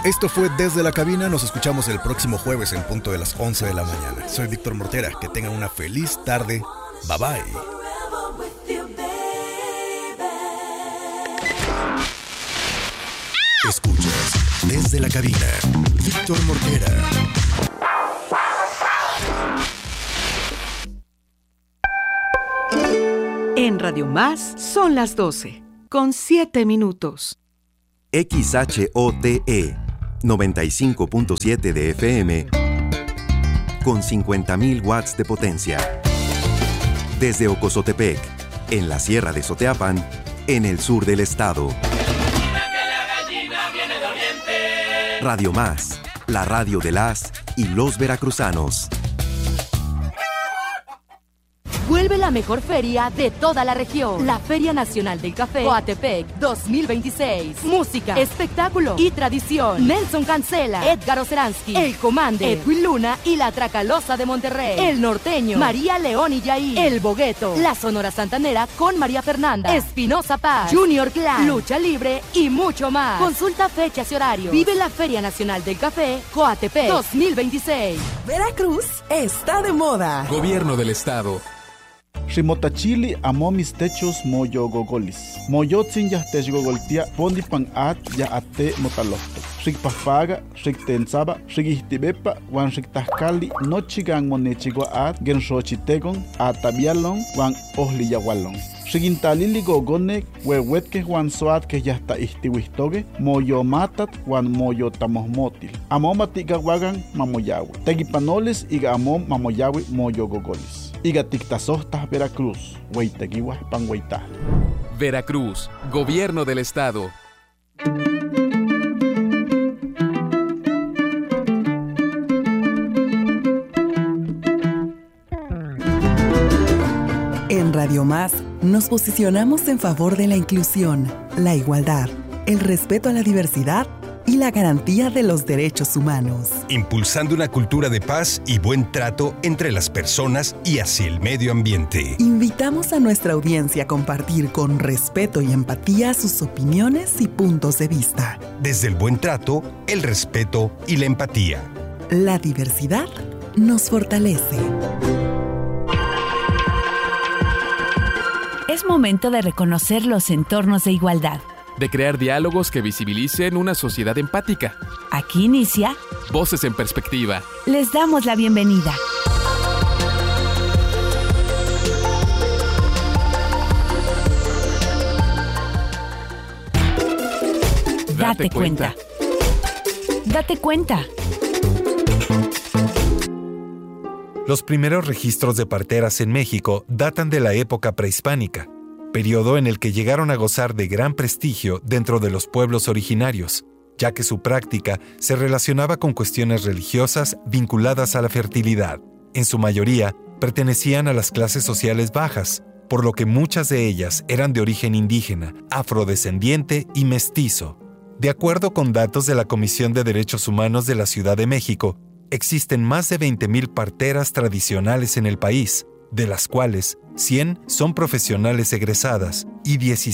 Esto fue Desde la Cabina. Nos escuchamos el próximo jueves en punto de las 11 de la mañana. Soy Víctor Mortera. Que tengan una feliz tarde. Bye bye. Escuchas Desde la Cabina. Víctor Mortera. En Radio Más son las 12, con 7 minutos. XHOTE 95.7 de FM con 50.000 watts de potencia. Desde Ocozotepec, en la Sierra de Soteapan, en el sur del estado. Radio Más, la radio de las y los veracruzanos. Vuelve la mejor feria de toda la región. La Feria Nacional del Café Coatepec 2026. Música, espectáculo y tradición. Nelson Cancela, Edgar Oceransky, El Comande, Edwin Luna y la Tracalosa de Monterrey. El Norteño, María León y Yair. El Bogueto, la Sonora Santanera con María Fernanda. Espinosa Paz, Junior Clan, Lucha Libre y mucho más. Consulta fechas y horarios. Vive la Feria Nacional del Café Coatepec 2026. Veracruz está de moda. Gobierno del Estado. Ximotachili amo mis techos moyo gogolis. Moyotzin yahtech gogoltia pondi pan at ya ate motalohto. Xikpafaga, xiktensaba, xikihtibepa, wan xiktahkali nochigan monechigua at genshochitegon atabialon wan ohliyawalon. Xigintalili gogonek huehuetke wan soat que ya está istiwistoge moyo matat wan moyo tamohmotil. Amo matigawagan mamoyawe. Tegipanoles iga amo mamoyawe moyo gogolis. Iga tictasohtas Veracruz, hueiteguiwas panhueitah. Veracruz, Gobierno del Estado. En Radio Más nos posicionamos en favor de la inclusión, la igualdad, el respeto a la diversidad y la garantía de los derechos humanos. Impulsando una cultura de paz y buen trato entre las personas y hacia el medio ambiente. Invitamos a nuestra audiencia a compartir con respeto y empatía sus opiniones y puntos de vista. Desde el buen trato, el respeto y la empatía. La diversidad nos fortalece. Es momento de reconocer los entornos de igualdad. De crear diálogos que visibilicen una sociedad empática. Aquí inicia Voces en Perspectiva. Les damos la bienvenida. Date cuenta. Date cuenta. Los primeros registros de parteras en México datan de la época prehispánica, periodo en el que llegaron a gozar de gran prestigio dentro de los pueblos originarios, ya que su práctica se relacionaba con cuestiones religiosas vinculadas a la fertilidad. En su mayoría, pertenecían a las clases sociales bajas, por lo que muchas de ellas eran de origen indígena, afrodescendiente y mestizo. De acuerdo con datos de la Comisión de Derechos Humanos de la Ciudad de México, existen más de 20,000 parteras tradicionales en el país, de las cuales 100 son profesionales egresadas y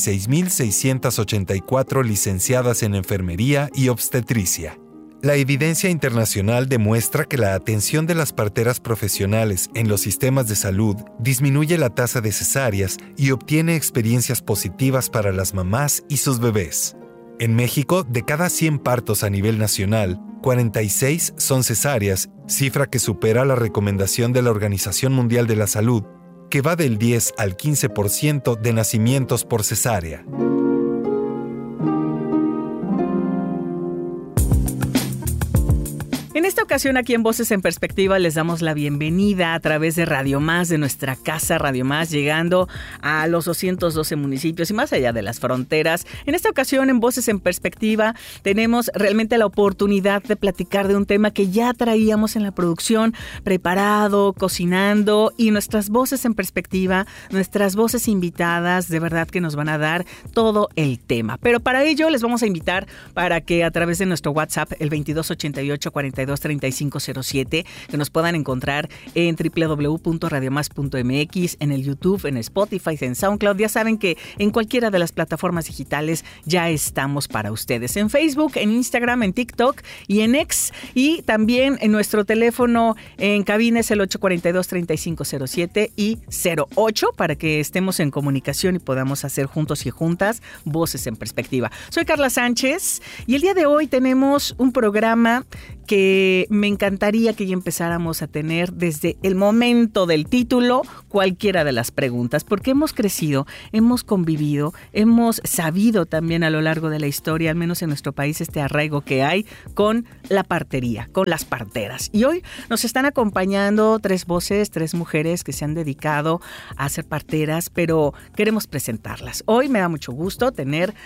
16,684 licenciadas en enfermería y obstetricia. La evidencia internacional demuestra que la atención de las parteras profesionales en los sistemas de salud disminuye la tasa de cesáreas y obtiene experiencias positivas para las mamás y sus bebés. En México, de cada 100 partos a nivel nacional, 46 son cesáreas, cifra que supera la recomendación de la Organización Mundial de la Salud, que va del 10 al 15% de nacimientos por cesárea. En esta ocasión, aquí en Voces en Perspectiva, les damos la bienvenida a través de Radio Más, de nuestra casa Radio Más, llegando a los 212 municipios y más allá de las fronteras. En esta ocasión, en Voces en Perspectiva, tenemos realmente la oportunidad de platicar de un tema que ya traíamos en la producción, preparado, cocinando, y nuestras voces en perspectiva, nuestras voces invitadas, de verdad que nos van a dar todo el tema. Pero para ello, les vamos a invitar para que a través de nuestro WhatsApp, el 2288 42 842-3507, que nos puedan encontrar en www.radiomás.mx, en el YouTube, en Spotify, en SoundCloud. Ya saben que en cualquiera de las plataformas digitales ya estamos para ustedes. En Facebook, en Instagram, en TikTok y en X. Y también en nuestro teléfono en cabina es el 842-3507 y 08 para que estemos en comunicación y podamos hacer juntos y juntas Voces en Perspectiva. Soy Carla Sánchez y el día de hoy tenemos un programa que me encantaría que ya empezáramos a tener desde el momento del título cualquiera de las preguntas, porque hemos crecido, hemos convivido, hemos sabido también a lo largo de la historia, al menos en nuestro país, este arraigo que hay con la partería, con las parteras. Y hoy nos están acompañando 3 voces, 3 mujeres que se han dedicado a ser parteras, pero queremos presentarlas. Hoy me da mucho gusto tener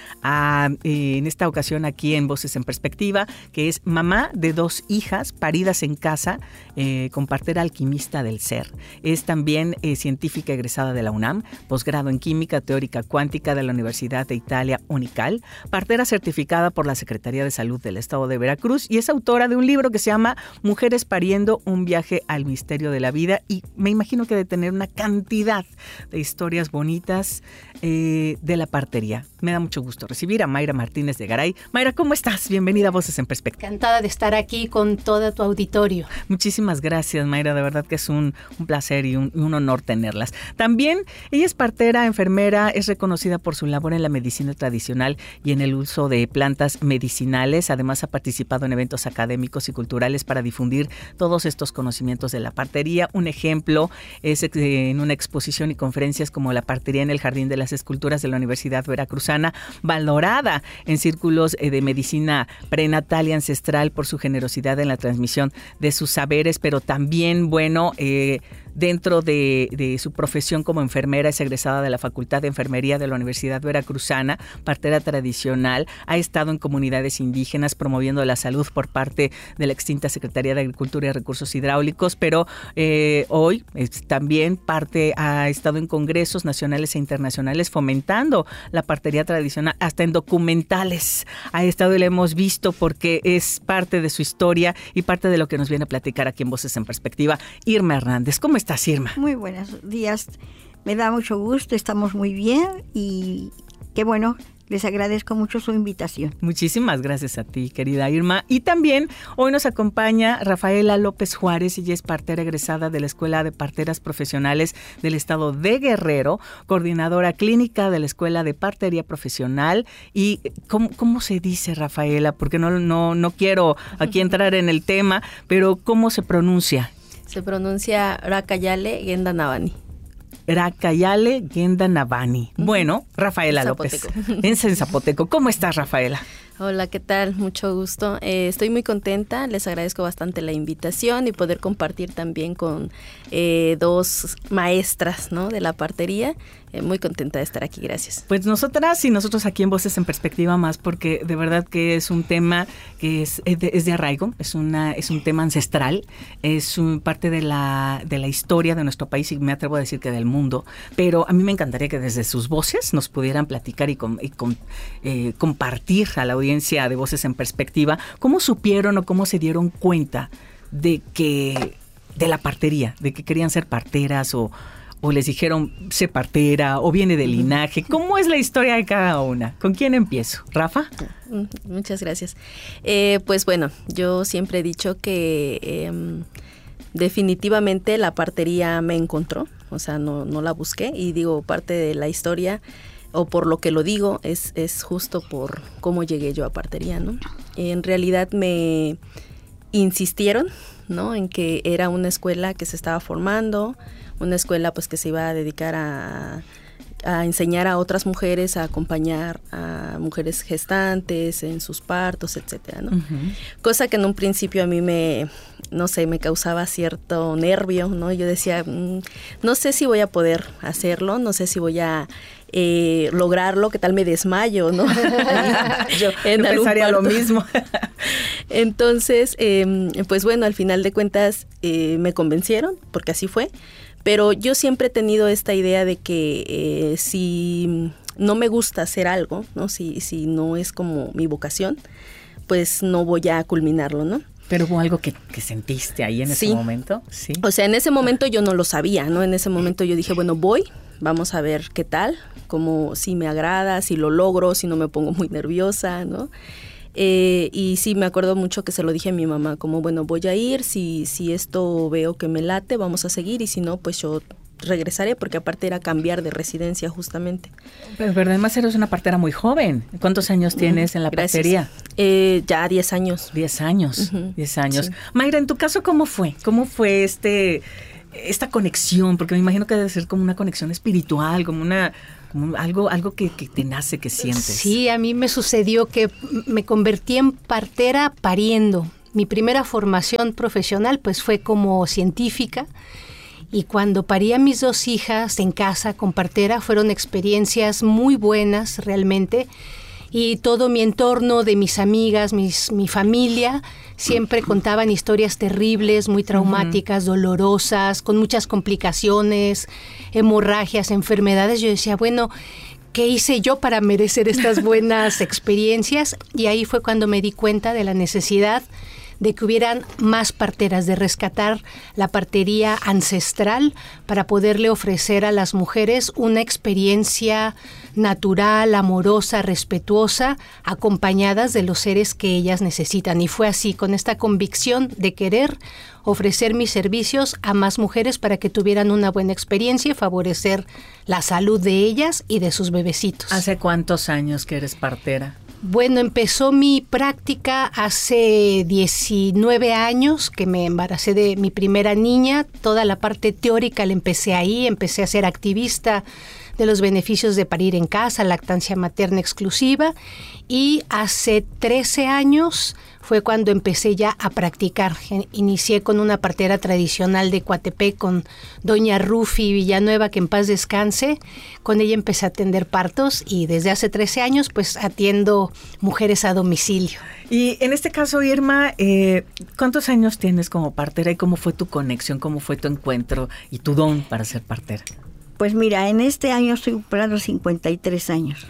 en esta ocasión aquí en Voces en Perspectiva, que es mamá de 2 hijas paridas en casa, con partera alquimista del ser. Es también científica egresada de la UNAM, posgrado en Química Teórica Cuántica de la Universidad de Italia UNICAL, partera certificada por la Secretaría de Salud del Estado de Veracruz y es autora de un libro que se llama Mujeres pariendo, un viaje al misterio de la vida, y me imagino que de tener una cantidad de historias bonitas de la partería. Me da mucho gusto recibir a Mayra Martínez de Garay. Mayra, ¿cómo estás? Bienvenida a Voces en Perspectiva. Encantada de estar aquí con todo tu auditorio. Muchísimas gracias, Mayra. De verdad que es un placer y un honor tenerlas. También ella es partera, enfermera, es reconocida por su labor en la medicina tradicional y en el uso de plantas medicinales. Además, ha participado en eventos académicos y culturales para difundir todos estos conocimientos de la partería. Un ejemplo es en una exposición y conferencias como la partería en el Jardín de las Esculturas de la Universidad Veracruzana, valorada en círculos de medicina prenatal y ancestral por su generosidad en la transmisión de sus saberes, pero también, dentro de su profesión como enfermera, es egresada de la Facultad de Enfermería de la Universidad Veracruzana, partera tradicional, ha estado en comunidades indígenas promoviendo la salud por parte de la extinta Secretaría de Agricultura y Recursos Hidráulicos, pero hoy también ha estado en congresos nacionales e internacionales fomentando la partería tradicional, hasta en documentales ha estado y la hemos visto porque es parte de su historia y parte de lo que nos viene a platicar aquí en Voces en Perspectiva. Irma Hernández, ¿cómo estás, Irma? Muy buenos días, me da mucho gusto, estamos muy bien y qué bueno. Les agradezco mucho su invitación. Muchísimas gracias a ti, querida Irma. Y también hoy nos acompaña Rafaela López Juárez. Ella es partera egresada de la Escuela de Parteras Profesionales del Estado de Guerrero, coordinadora clínica de la Escuela de Partería Profesional. ¿Y cómo se dice, Rafaela? Porque no quiero aquí entrar en el tema, pero ¿cómo se pronuncia? Se pronuncia Rakayale Genda Navani. Rakayale Genda Navani. Bueno, Rafaela López. En zapoteco. ¿Cómo estás, Rafaela? Hola, ¿qué tal? Mucho gusto. Estoy muy contenta, les agradezco bastante la invitación y poder compartir también con 2 maestras, ¿no?, de la partería. Muy contenta de estar aquí, gracias. Pues nosotras y nosotros aquí en Voces en Perspectiva más, porque de verdad que es un tema que es de arraigo, es un tema ancestral, es parte de la historia de nuestro país y me atrevo a decir que del mundo, pero a mí me encantaría que desde sus voces nos pudieran platicar y compartir a la audiencia de Voces en Perspectiva cómo supieron o cómo se dieron cuenta de la partería, de que querían ser parteras o les dijeron sé partera o viene de linaje. ¿Cómo es la historia de cada una? ¿Con quién empiezo? ¿Rafa? Muchas gracias. Pues bueno, yo siempre he dicho que definitivamente la partería me encontró, o sea, no la busqué, y digo, parte de la historia o por lo que lo digo es justo por cómo llegué yo a partería, ¿no? En realidad me insistieron, ¿no?, en que era una escuela que se estaba formando, una escuela pues que se iba a dedicar a enseñar a otras mujeres, a acompañar a mujeres gestantes en sus partos, etcétera, ¿no? Uh-huh. Cosa que en un principio a mí me causaba cierto nervio, ¿no? Yo decía, no sé si voy a poder hacerlo, no sé si voy a lograrlo, ¿qué tal me desmayo, no? Yo pensaría lo mismo. Entonces, pues bueno, al final de cuentas me convencieron, porque así fue. Pero yo siempre he tenido esta idea de que si no me gusta hacer algo, ¿no?, si no es como mi vocación, pues no voy a culminarlo, ¿no? ¿Pero hubo algo que sentiste ahí en ese momento? Sí. O sea, en ese momento yo no lo sabía, ¿no? En ese momento yo dije, bueno, vamos a ver qué tal, como si me agrada, si lo logro, si no me pongo muy nerviosa, ¿no? Y sí, me acuerdo mucho que se lo dije a mi mamá, como, bueno, voy a ir, si esto veo que me late, vamos a seguir, y si no, pues yo regresaré, porque aparte era cambiar de residencia justamente. Pero además eres una partera muy joven. ¿Cuántos años tienes en la partería? Ya 10 años. 10 años, 10 años. Sí. Mayra, en tu caso, ¿cómo fue? ¿Cómo fue esta conexión? Porque me imagino que debe ser como una conexión espiritual, como algo que te nace, que sientes. Sí, a mí me sucedió que me convertí en partera pariendo. Mi primera formación profesional pues fue como científica, y cuando parí a mis 2 hijas en casa con partera fueron experiencias muy buenas realmente, y todo mi entorno de mis amigas, mi familia, siempre contaban historias terribles, muy traumáticas, dolorosas, con muchas complicaciones, hemorragias, enfermedades. Yo decía, bueno, ¿qué hice yo para merecer estas buenas experiencias? Y ahí fue cuando me di cuenta de la necesidad de que hubieran más parteras, de rescatar la partería ancestral para poderle ofrecer a las mujeres una experiencia natural, amorosa, respetuosa, acompañadas de los seres que ellas necesitan. Y fue así, con esta convicción de querer ofrecer mis servicios a más mujeres para que tuvieran una buena experiencia y favorecer la salud de ellas y de sus bebecitos. ¿Hace cuántos años que eres partera? Bueno, empezó mi práctica hace 19 años que me embaracé de mi primera niña. Toda la parte teórica la empecé ahí, empecé a ser activista de los beneficios de parir en casa, lactancia materna exclusiva, y hace 13 años fue cuando empecé ya a practicar. Inicié con una partera tradicional de Coatepec, con doña Rufi Villanueva, que en paz descanse. Con ella empecé a atender partos y desde hace 13 años pues atiendo mujeres a domicilio. Y en este caso, Irma, ¿cuántos años tienes como partera y cómo fue tu conexión, cómo fue tu encuentro y tu don para ser partera? Pues mira, en este año estoy cumpliendo 53 años.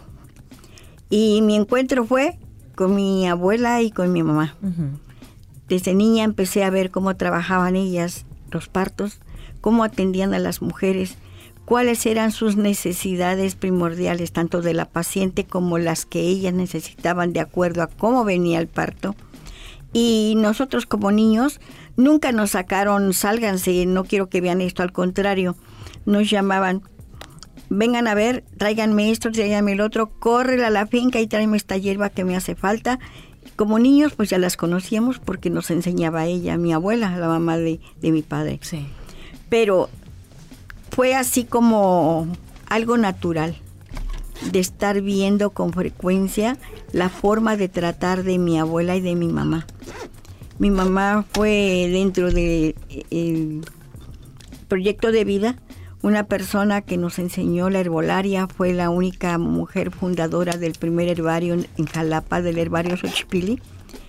Y mi encuentro fue con mi abuela y con mi mamá. Uh-huh. Desde niña empecé a ver cómo trabajaban ellas los partos, cómo atendían a las mujeres, cuáles eran sus necesidades primordiales, tanto de la paciente como las que ellas necesitaban de acuerdo a cómo venía el parto. Y nosotros como niños nunca nos sacaron, sálganse, no quiero que vean esto, al contrario, nos llamaban, vengan a ver, tráiganme esto, tráiganme el otro, córrele a la finca y tráeme esta hierba que me hace falta. Como niños pues ya las conocíamos porque nos enseñaba ella, mi abuela, la mamá de mi padre. Sí. Pero fue así como algo natural de estar viendo con frecuencia la forma de tratar de mi abuela y de mi mamá. Mi mamá fue dentro del proyecto de vida una persona que nos enseñó la herbolaria, fue la única mujer fundadora del primer herbario en Jalapa, del herbario Xochipilli,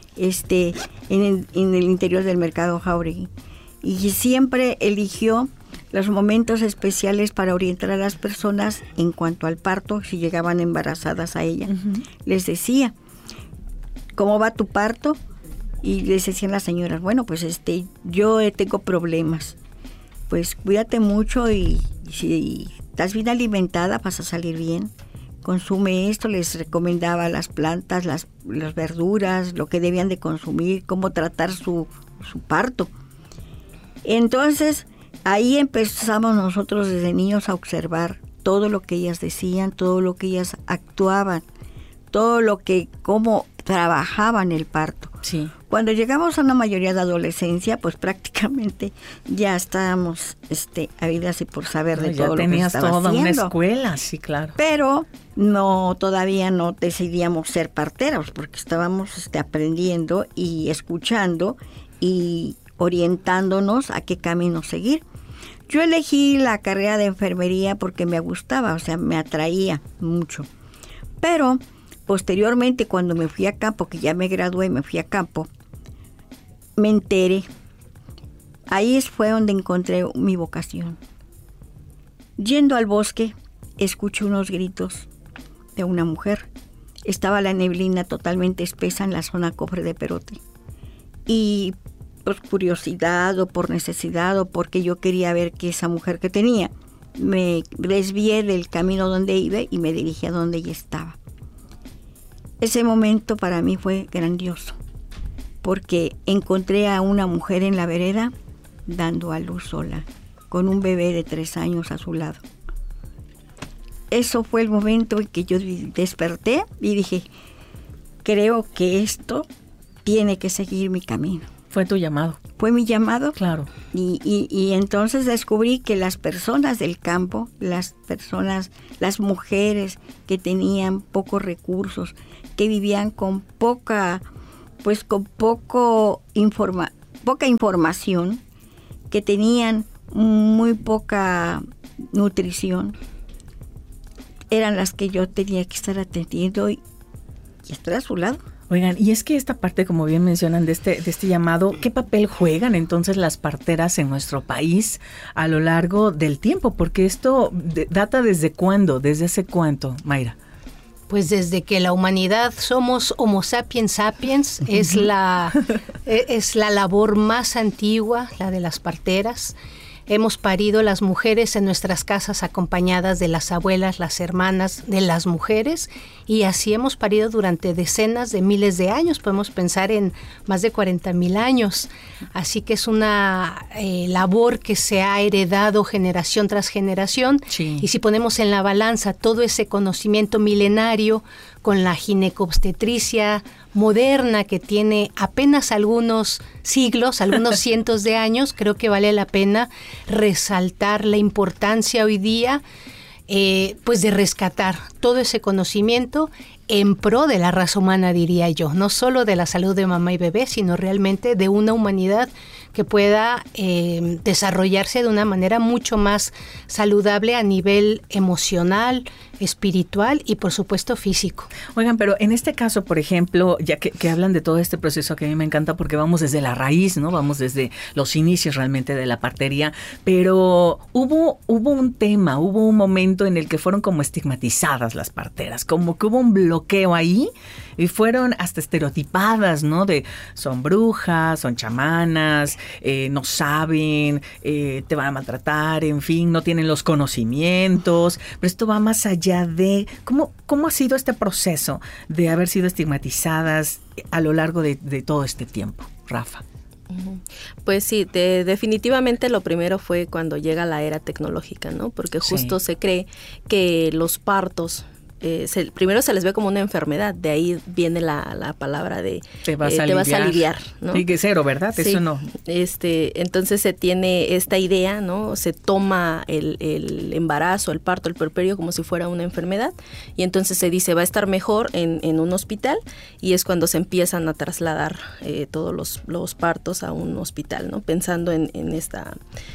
en el interior del mercado Jauregui. Y siempre eligió los momentos especiales para orientar a las personas en cuanto al parto, si llegaban embarazadas a ella. Uh-huh. Les decía, ¿cómo va tu parto? Y les decían las señoras, bueno, pues yo tengo problemas. Pues cuídate mucho y si estás bien alimentada vas a salir bien. Consume esto, les recomendaba las plantas, las verduras, lo que debían de consumir, cómo tratar su parto. Entonces, ahí empezamos nosotros desde niños a observar todo lo que ellas decían, todo lo que ellas actuaban, cómo trabajaban el parto. Sí. Cuando llegamos a una mayoría de adolescencia, pues prácticamente ya estábamos habidas y por saber de todo lo que estaba haciendo. Ya tenías toda una escuela, sí, claro. Pero todavía no decidíamos ser parteros, porque estábamos aprendiendo y escuchando y orientándonos a qué camino seguir. Yo elegí la carrera de enfermería porque me gustaba, o sea, me atraía mucho. Pero posteriormente, cuando me fui a campo, que ya me gradué y me fui a campo, me enteré. Ahí fue donde encontré mi vocación. Yendo al bosque, escuché unos gritos de una mujer. Estaba la neblina totalmente espesa en la zona Cofre de Perote. y por curiosidad o por necesidad o porque yo quería ver qué esa mujer que tenía, me desvié del camino donde iba y me dirigí a donde ella estaba. Ese momento para mí fue grandioso, porque encontré a una mujer en la vereda dando a luz sola, con un bebé de 3 años a su lado. Eso fue el momento en que yo desperté y dije, creo que esto tiene que seguir mi camino. Fue tu llamado. Fue mi llamado. Claro. Y entonces descubrí que las personas del campo, las mujeres que tenían pocos recursos, que vivían con poca información, que tenían muy poca nutrición, eran las que yo tenía que estar atendiendo y estar a su lado. Oigan, y es que esta parte, como bien mencionan, de este llamado, ¿qué papel juegan entonces las parteras en nuestro país a lo largo del tiempo? Porque esto data ¿desde cuándo? ¿Desde hace cuánto, Mayra? Pues desde que la humanidad somos Homo sapiens sapiens, es la labor más antigua, la de las parteras. Hemos parido las mujeres en nuestras casas acompañadas de las abuelas, las hermanas de las mujeres, y así hemos parido durante decenas de miles de años. Podemos pensar en más de 40,000 años. Así que es una labor que se ha heredado generación tras generación. Sí. Y si ponemos en la balanza todo ese conocimiento milenario con la ginecobstetricia moderna que tiene apenas algunos siglos, algunos cientos de años, creo que vale la pena resaltar la importancia hoy día pues de rescatar todo ese conocimiento en pro de la raza humana, diría yo, no solo de la salud de mamá y bebé, sino realmente de una humanidad que pueda desarrollarse de una manera mucho más saludable a nivel emocional, espiritual y por supuesto físico. Oigan, pero en este caso, por ejemplo, ya que hablan de todo este proceso que a mí me encanta porque vamos desde la raíz, ¿no? Vamos desde los inicios realmente de la partería, pero hubo un tema, hubo un momento en el que fueron como estigmatizadas las parteras, como que hubo un bloqueo ahí y fueron hasta estereotipadas, ¿no? De son brujas, son chamanas, no saben, te van a maltratar, en fin, no tienen los conocimientos, pero esto va más allá de cómo ha sido este proceso de haber sido estigmatizadas a lo largo de todo este tiempo, Rafa. Pues sí, definitivamente lo primero fue cuando llega la era tecnológica, ¿no? Porque justo se cree que los partos primero se les ve como una enfermedad, de ahí viene la palabra de te vas a aliviar, ¿no? Sí, que cero, ¿verdad? Sí. Eso no. Entonces se tiene esta idea, ¿no? Se toma el embarazo, el parto, el puerperio como si fuera una enfermedad y entonces se dice va a estar mejor en un hospital y es cuando se empiezan a trasladar todos los partos a un hospital, ¿no? Pensando en esta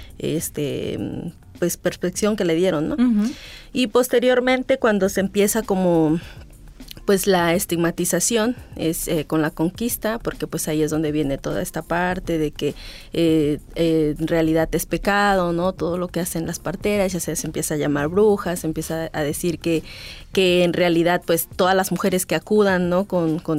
pues perspectiva que le dieron, ¿no? Uh-huh. Y posteriormente cuando se empieza como pues la estigmatización es con la conquista, porque pues ahí es donde viene toda esta parte de que en realidad es pecado, ¿no? Todo lo que hacen las parteras, ya se empieza a llamar brujas, se empieza a decir que en realidad pues todas las mujeres que acudan, ¿no? Con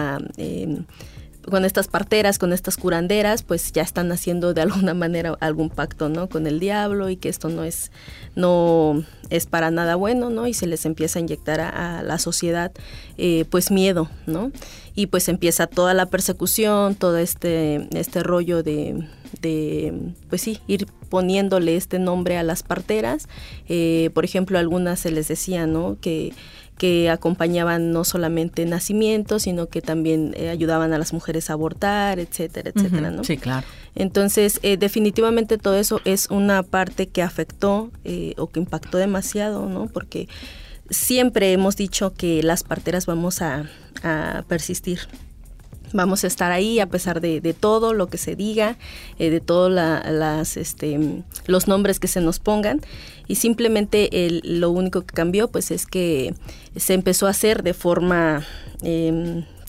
estas parteras, con estas curanderas, pues ya están haciendo de alguna manera algún pacto, ¿no? Con el diablo y que esto no es para nada bueno, ¿no? Y se les empieza a inyectar a la sociedad pues miedo, ¿no? Y pues empieza toda la persecución, todo este rollo de pues sí, ir poniéndole este nombre a las parteras. Por ejemplo, algunas se les decía, ¿no? Que acompañaban no solamente nacimientos, sino que también ayudaban a las mujeres a abortar, etcétera, etcétera, ¿no? Sí, claro. Entonces, definitivamente todo eso es una parte que afectó o que impactó demasiado, ¿no? Porque siempre hemos dicho que las parteras vamos a persistir. Vamos a estar ahí a pesar de todo lo que se diga, de todos los nombres que se nos pongan. Y simplemente lo único que cambió pues es que se empezó a hacer de forma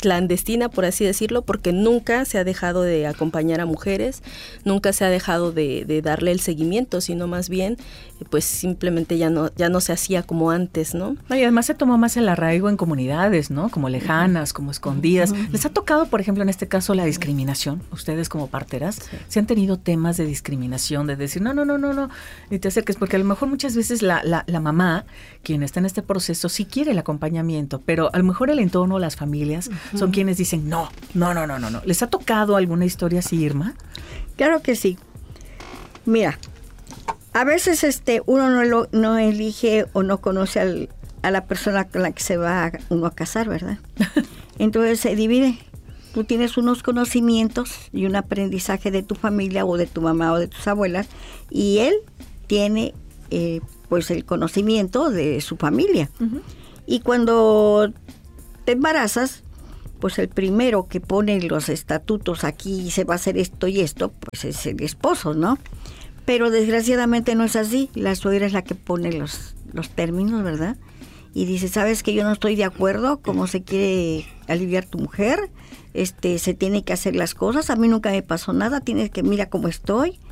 clandestina, por así decirlo, porque nunca se ha dejado de acompañar a mujeres, nunca se ha dejado de darle el seguimiento, sino más bien, pues simplemente ya no se hacía como antes, ¿no? Y además se tomó más el arraigo en comunidades, ¿no? Como lejanas, como escondidas. ¿Les ha tocado, por ejemplo, en este caso, la discriminación? Ustedes como parteras, ¿se han tenido temas de discriminación, de decir, no, ni te acerques? Porque a lo mejor muchas veces la mamá, quien está en este proceso, sí quiere el acompañamiento, pero a lo mejor el entorno, las familias, son quienes dicen, no. ¿Les ha tocado alguna historia así, Irma? Claro que sí. Mira, a veces uno no elige o no conoce a la persona con la que se va uno a casar, ¿verdad? Entonces se divide. Tú tienes unos conocimientos y un aprendizaje de tu familia o de tu mamá o de tus abuelas, y él tiene pues el conocimiento de su familia. Y cuando te embarazas, pues el primero que pone los estatutos, aquí se va a hacer esto y esto, pues es el esposo, ¿no? Pero desgraciadamente no es así. La suegra es la que pone los términos, ¿verdad? Y dice, ¿sabes que yo no estoy de acuerdo? ¿Cómo se quiere aliviar tu mujer? Se tiene que hacer las cosas. A mí nunca me pasó nada. Tienes que, mira cómo estoy.